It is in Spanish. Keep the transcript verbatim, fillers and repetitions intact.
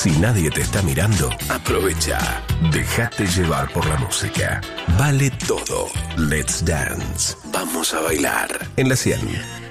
Si nadie te está mirando, aprovecha. Déjate llevar por la música. Vale todo. Let's Dance. Vamos a bailar. En la cien.